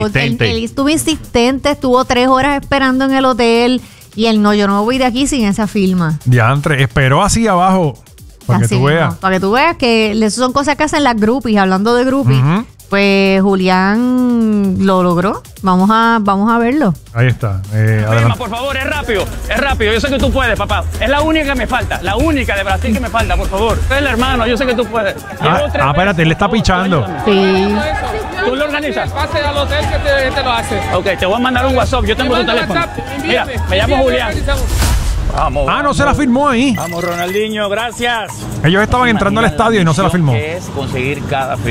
Él estuvo insistente, estuvo 3 horas esperando en el hotel y él no, yo no me voy de aquí sin esa firma. Diantre, esperó así abajo para que tú veas. Para que tú veas que eso son cosas que hacen las groupies. Hablando de groupies, pues Julián lo logró. Vamos a verlo. Ahí está. Firma, por favor, es rápido. Yo sé que tú puedes, papá. Es la única que me falta, la única de Brasil que me falta, por favor. Tú eres el hermano, yo sé que tú puedes. Espérate, él le está pichando. Sí. ¿Tú lo organizas? Pase al hotel que te lo hace. Ok, te voy a mandar un WhatsApp, yo tengo tu teléfono. Mira, me llamo Julián. Vamos. No se la firmó ahí. Vamos, Ronaldinho, gracias. Ellos estaban entrando al estadio y no se la firmó. Es conseguir cada firma.